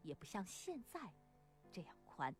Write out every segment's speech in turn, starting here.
也不像现在这样宽。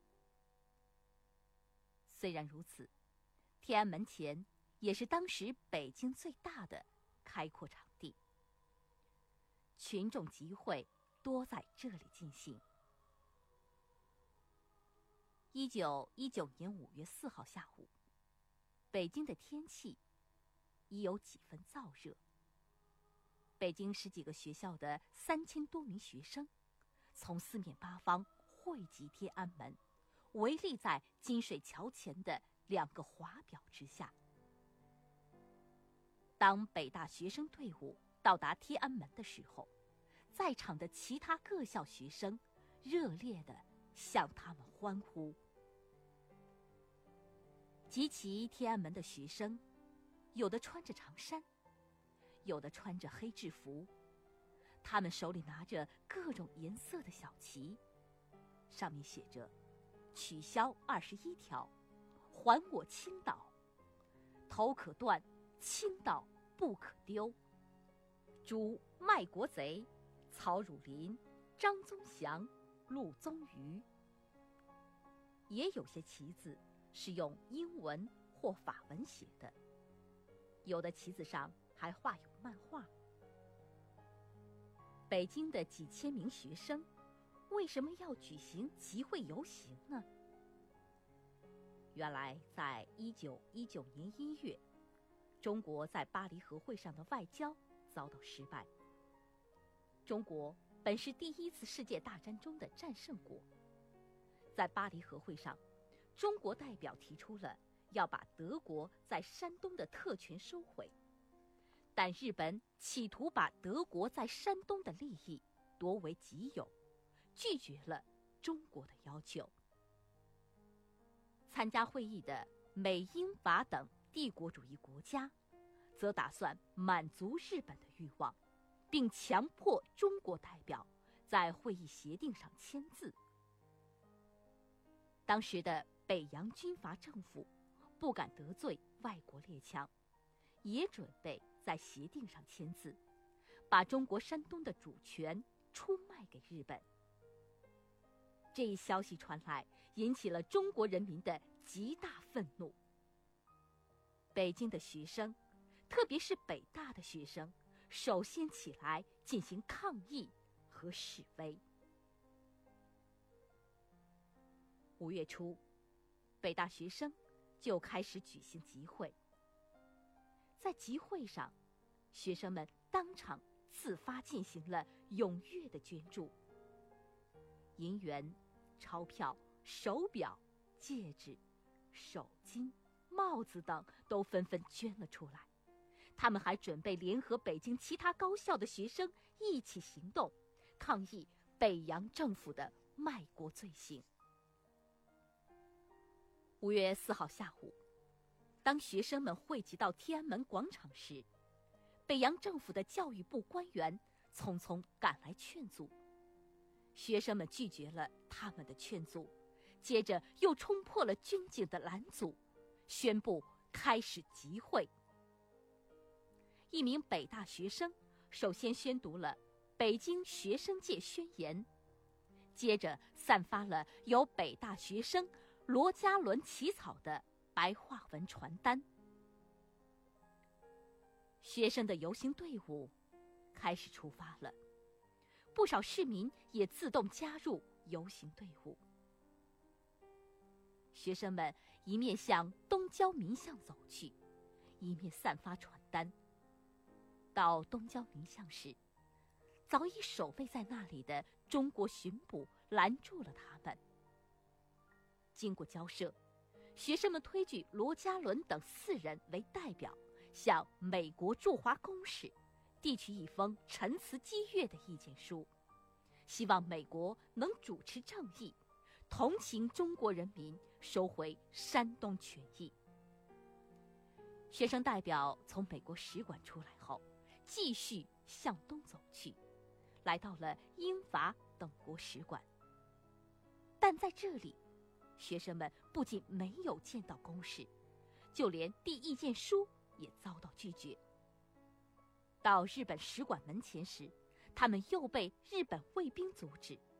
虽然如此，天安门前也是当时北京最大的开阔场地，群众集会多在这里进行。1919年5月4号下午，北京的天气已有几分燥热。北京10几个学校的3000多名学生，从四面八方汇集天安门，围立在金水桥前的2个华表之下。当北大学生队伍到达天安门的时候，在场的其他各校学生热烈地向他们欢呼。集齐天安门的学生，有的穿着长衫，有的穿着黑制服，他们手里拿着各种颜色的小旗，上面写着取消21条，还我青岛，头可断，青岛不可丢，诛卖国贼曹汝霖、张宗祥、陆宗舆。也有些旗子是用英文或法文写的，有的旗子上还画有漫画。北京的几千名学生为什么要举行集会游行呢？原来在1919年1月，中国在巴黎和会上的外交遭到失败。中国本是第1次世界大战中的战胜国，在巴黎和会上，中国代表提出了要把德国在山东的特权收回，但日本企图把德国在山东的利益夺为己有，拒绝了中国的要求。参加会议的美、英、法等帝国主义国家则打算满足日本的欲望，并强迫中国代表在会议协定上签字。当时的北洋军阀政府不敢得罪外国列强，也准备在协定上签字，把中国山东的主权出卖给日本。这一消息传来，引起了中国人民的极大愤怒。北京的学生，特别是北大的学生，首先起来进行抗议和示威。5月初，北大学生就开始举行集会。在集会上，学生们当场自发进行了踊跃的捐助，银元、钞票、手表、戒指、手巾、帽子等都纷纷捐了出来。他们还准备联合北京其他高校的学生一起行动，抗议北洋政府的卖国罪行。5月4号下午，当学生们汇集到天安门广场时，北洋政府的教育部官员匆匆赶来劝阻。学生们拒绝了他们的劝阻，接着又冲破了军警的拦阻，宣布开始集会。一名北大学生首先宣读了北京学生界宣言，接着散发了由北大学生罗家伦起草的白话文传单。学生的游行队伍开始出发了，不少市民也自动加入游行队伍。学生们一面向东交民巷走去，一面散发传单。到东交民巷时，早已守卫在那里的中国巡捕拦住了他们。经过交涉，学生们推举罗家伦等4人为代表，向美国驻华公使递去一封陈词激越的意见书，希望美国能主持正义，同情中国人民收回山东权益。学生代表从美国使馆出来后，继续向东走去，来到了英法等国使馆。但在这里，学生们不仅没有见到公使，就连递意见书也遭到拒绝。到日本使馆门前时，他们又被日本卫兵阻止，